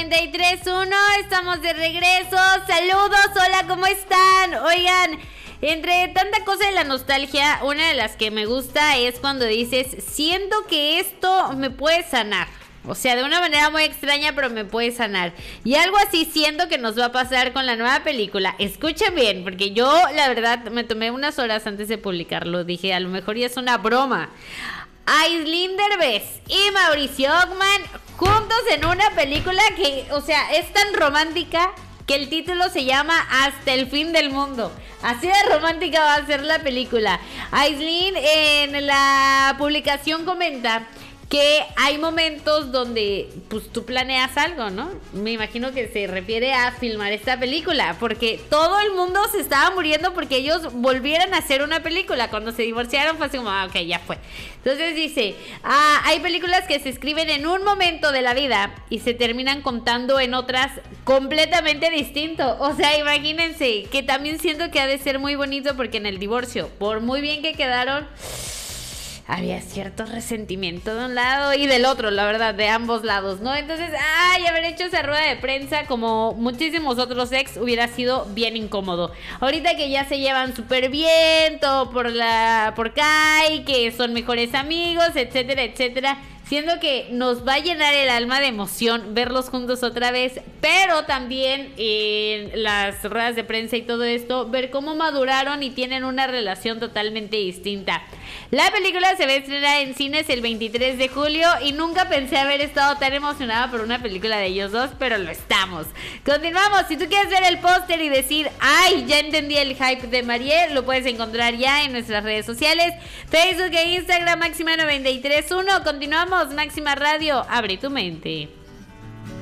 93.1, estamos de regreso. Saludos, hola, ¿cómo están? Oigan, entre tanta cosa de la nostalgia, una de las que me gusta es cuando dices, siento que esto me puede sanar. O sea, de una manera muy extraña, pero me puede sanar. Y algo así siento que nos va a pasar con la nueva película. Escuchen bien, porque yo, la verdad, me tomé unas horas antes de publicarlo. Dije, a lo mejor ya es una broma. Aislinn Derbez y Mauricio Ockman juntos en una película que, o sea, es tan romántica que el título se llama Hasta el fin del mundo. Así de romántica va a ser la película. Aislinn en la publicación comenta que hay momentos donde pues tú planeas algo, ¿no? Me imagino que se refiere a filmar esta película, porque todo el mundo se estaba muriendo porque ellos volvieran a hacer una película. Cuando se divorciaron fue así como, ok, ya fue. Entonces dice, hay películas que se escriben en un momento de la vida y se terminan contando en otras completamente distinto. O sea, imagínense, que también siento que ha de ser muy bonito porque en el divorcio, por muy bien que quedaron, había cierto resentimiento de un lado y del otro, la verdad, de ambos lados, ¿no? Entonces, haber hecho esa rueda de prensa como muchísimos otros ex hubiera sido bien incómodo. Ahorita que ya se llevan súper bien, todo por Kai, que son mejores amigos, etcétera, etcétera. Siento que nos va a llenar el alma de emoción verlos juntos otra vez, pero también en las ruedas de prensa y todo esto, ver cómo maduraron y tienen una relación totalmente distinta. La película se va a estrenar en cines el 23 de julio y nunca pensé haber estado tan emocionada por una película de ellos dos, pero lo estamos. Continuamos. Si tú quieres ver el póster y decir, ay, ya entendí el hype de Mariel, lo puedes encontrar ya en nuestras redes sociales, Facebook e Instagram, Máxima 93.1. Continuamos. Máxima Radio, abre tu mente.